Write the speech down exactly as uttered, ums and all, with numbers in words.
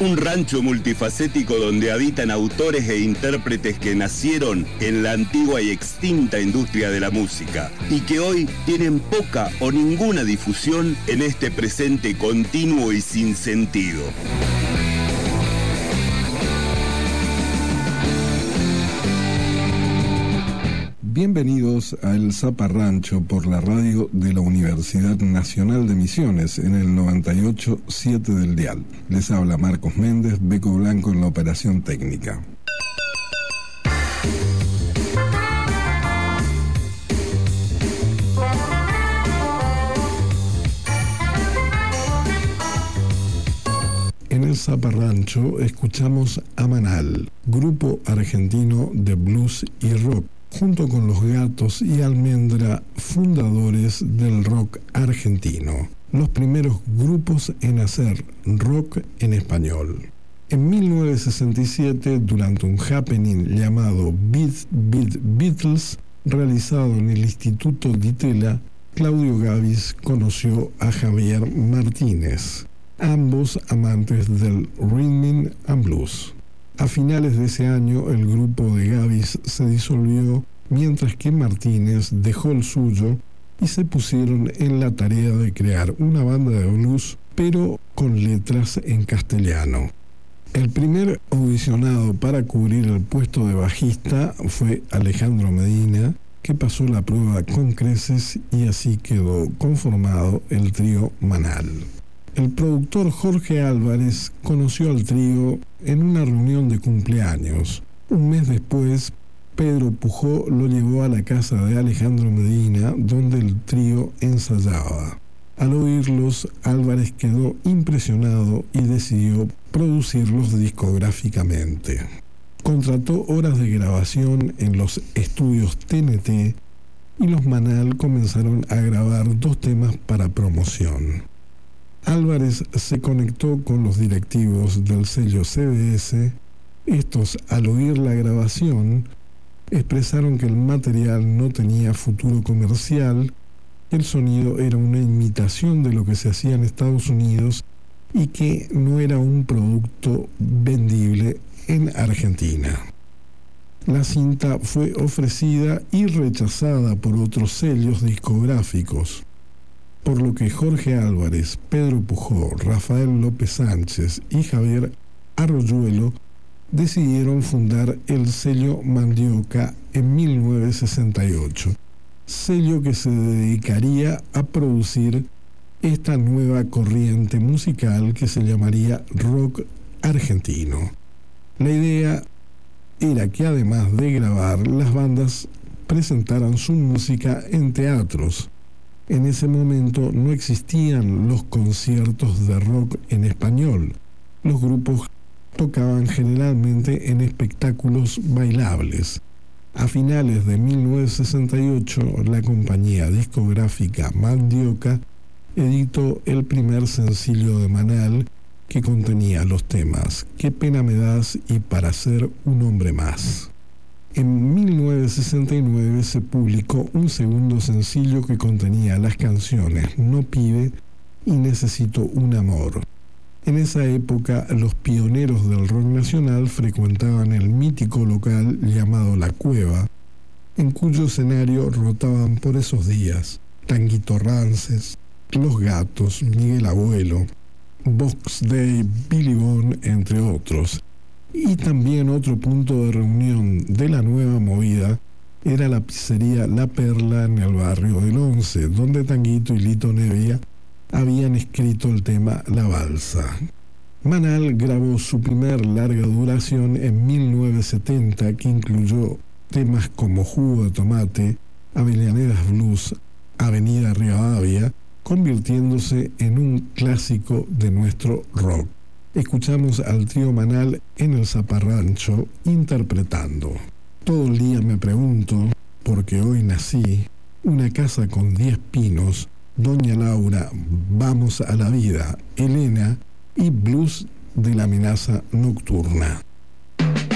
Un rancho multifacético donde habitan autores e intérpretes que nacieron en la antigua y extinta industria de la música y que hoy tienen poca o ninguna difusión en este presente continuo y sin sentido. Bienvenidos a El Zaparrancho por la radio de la Universidad Nacional de Misiones en el noventa y ocho punto siete del dial. Les habla Marcos Méndez, Beco Blanco en la operación técnica. En El Zaparrancho escuchamos a Manal, grupo argentino de blues y rock, junto con Los Gatos y Almendra, fundadores del rock argentino, los primeros grupos en hacer rock en español. En mil novecientos sesenta y siete, durante un happening llamado Beat Beat Beatles, realizado en el Instituto Di Tella, Claudio Gabis conoció a Javier Martínez, ambos amantes del rhythm and blues. A finales de ese año, el grupo de Gabis se disolvió, mientras que Martínez dejó el suyo y se pusieron en la tarea de crear una banda de blues, pero con letras en castellano. El primer audicionado para cubrir el puesto de bajista fue Alejandro Medina, que pasó la prueba con creces y así quedó conformado el trío Manal. El productor Jorge Álvarez conoció al trío en una reunión de cumpleaños. Un mes después, Pedro Pujó lo llevó a la casa de Alejandro Medina, donde el trío ensayaba. Al oírlos, Álvarez quedó impresionado y decidió producirlos discográficamente. Contrató horas de grabación en los estudios T N T y los Manal comenzaron a grabar dos temas para promoción. Álvarez se conectó con los directivos del sello C B S. Estos, al oír la grabación, expresaron que el material no tenía futuro comercial, que el sonido era una imitación de lo que se hacía en Estados Unidos y que no era un producto vendible en Argentina. La cinta fue ofrecida y rechazada por otros sellos discográficos, por lo que Jorge Álvarez, Pedro Pujó, Rafael López Sánchez y Javier Arroyuelo decidieron fundar el sello Mandioca en mil novecientos sesenta y ocho, sello que se dedicaría a producir esta nueva corriente musical que se llamaría rock argentino. La idea era que además de grabar, las bandas presentaran su música en teatros. En ese momento no existían los conciertos de rock en español. Los grupos tocaban generalmente en espectáculos bailables. A finales de mil novecientos sesenta y ocho, la compañía discográfica Mandioca editó el primer sencillo de Manal, que contenía los temas Qué pena me das y Para ser un hombre más. En mil novecientos sesenta y nueve se publicó un segundo sencillo que contenía las canciones No pide y Necesito un amor. En esa época, los pioneros del rock nacional frecuentaban el mítico local llamado La Cueva, en cuyo escenario rotaban por esos días Tanguito Rances, Los Gatos, Miguel Abuelo, Box Day, Billy Bond, entre otros. Y también otro punto de reunión de la nueva movida era la pizzería La Perla en el barrio del Once, donde Tanguito y Lito Nevia habían escrito el tema La Balsa. Manal grabó su primer larga duración en mil novecientos setenta, que incluyó temas como Jugo de Tomate, Avellanedas Blues, Avenida Rivadavia, convirtiéndose en un clásico de nuestro rock. Escuchamos al trío Manal en El Zaparrancho interpretando Todo el día me pregunto, porque hoy nací, Una casa con diez pinos, Doña Laura, Vamos a la vida, Elena y Blues de la amenaza nocturna.